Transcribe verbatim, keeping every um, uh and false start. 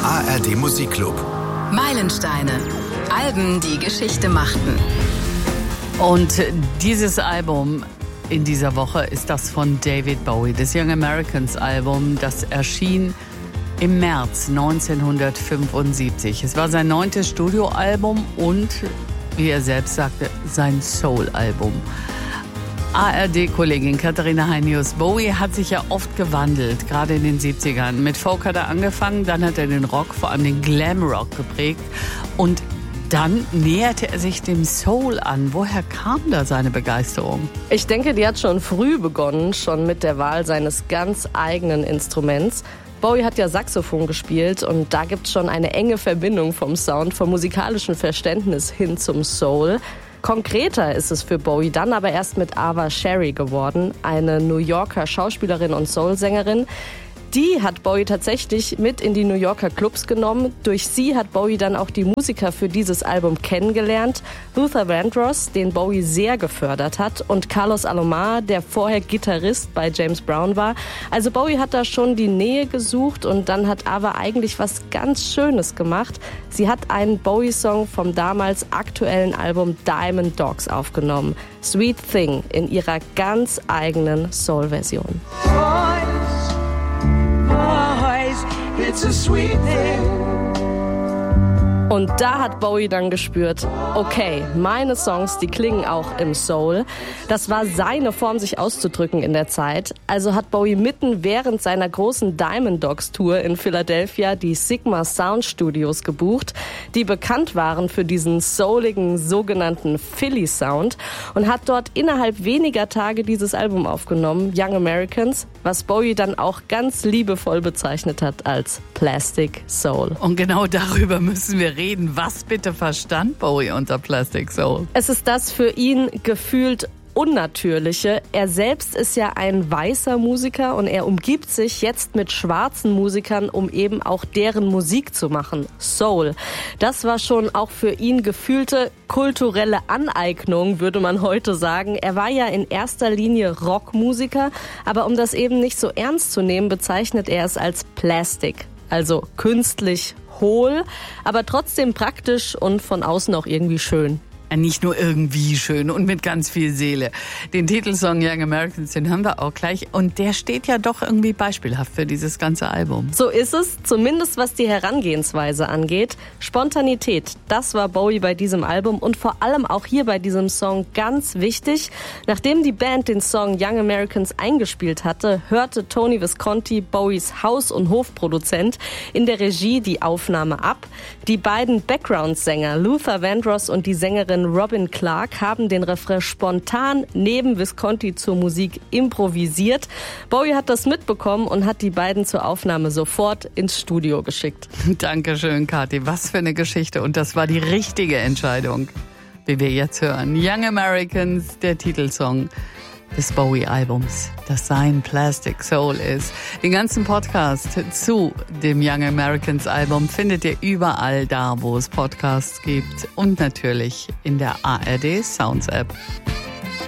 A R D Musikclub. Meilensteine. Alben, die Geschichte machten. Und dieses Album in dieser Woche ist das von David Bowie, das Young Americans Album, das erschien im März neunzehnhundertfünfundsiebzig. Es war sein neuntes Studioalbum und, wie er selbst sagte, sein Soul-Album. A R D-Kollegin Katharina Heinius. Bowie hat sich ja oft gewandelt, gerade in den siebzigern. Mit Folk hat er angefangen, dann hat er den Rock, vor allem den Glam-Rock geprägt und dann näherte er sich dem Soul an. Woher kam da seine Begeisterung? Ich denke, die hat schon früh begonnen, schon mit der Wahl seines ganz eigenen Instruments. Bowie hat ja Saxophon gespielt und da gibt es schon eine enge Verbindung vom Sound, vom musikalischen Verständnis hin zum Soul. Konkreter ist es für Bowie dann aber erst mit Ava Sherry geworden, eine New Yorker Schauspielerin und Soul-Sängerin. Die hat Bowie tatsächlich mit in die New Yorker Clubs genommen. Durch sie hat Bowie dann auch die Musiker für dieses Album kennengelernt. Luther Vandross, den Bowie sehr gefördert hat, und Carlos Alomar, der vorher Gitarrist bei James Brown war. Also Bowie hat da schon die Nähe gesucht und dann hat Ava eigentlich was ganz Schönes gemacht. Sie hat einen Bowie-Song vom damals aktuellen Album Diamond Dogs aufgenommen. Sweet Thing in ihrer ganz eigenen Soul-Version. It's a sweet thing. Und da hat Bowie dann gespürt, okay, meine Songs, die klingen auch im Soul. Das war seine Form, sich auszudrücken in der Zeit. Also hat Bowie mitten während seiner großen Diamond Dogs Tour in Philadelphia die Sigma Sound Studios gebucht, die bekannt waren für diesen souligen sogenannten Philly Sound, und hat dort innerhalb weniger Tage dieses Album aufgenommen, Young Americans, was Bowie dann auch ganz liebevoll bezeichnet hat als Plastic Soul. Und genau darüber müssen wir reden. Was bitte verstand Bowie unter Plastic Soul? Es ist das für ihn gefühlt Unnatürliche. Er selbst ist ja ein weißer Musiker und er umgibt sich jetzt mit schwarzen Musikern, um eben auch deren Musik zu machen. Soul. Das war schon auch für ihn gefühlte kulturelle Aneignung, würde man heute sagen. Er war ja in erster Linie Rockmusiker, aber um das eben nicht so ernst zu nehmen, bezeichnet er es als Plastic, also künstlich hohl, aber trotzdem praktisch und von außen auch irgendwie schön. Nicht nur irgendwie schön und mit ganz viel Seele. Den Titelsong Young Americans, den hören wir auch gleich. Und der steht ja doch irgendwie beispielhaft für dieses ganze Album. So ist es, zumindest was die Herangehensweise angeht. Spontanität, das war Bowie bei diesem Album und vor allem auch hier bei diesem Song ganz wichtig. Nachdem die Band den Song Young Americans eingespielt hatte, hörte Tony Visconti, Bowies Haus- und Hofproduzent, in der Regie die Aufnahme ab. Die beiden Background-Sänger Luther Vandross und die Sängerin Robin Clark haben den Refrain spontan neben Visconti zur Musik improvisiert. Bowie hat das mitbekommen und hat die beiden zur Aufnahme sofort ins Studio geschickt. Dankeschön, Kathi. Was für eine Geschichte. Und das war die richtige Entscheidung, wie wir jetzt hören. Young Americans, der Titelsong des Bowie-Albums, das sein Plastic Soul ist. Den ganzen Podcast zu dem Young Americans Album findet ihr überall da, wo es Podcasts gibt und natürlich in der A R D Sounds App.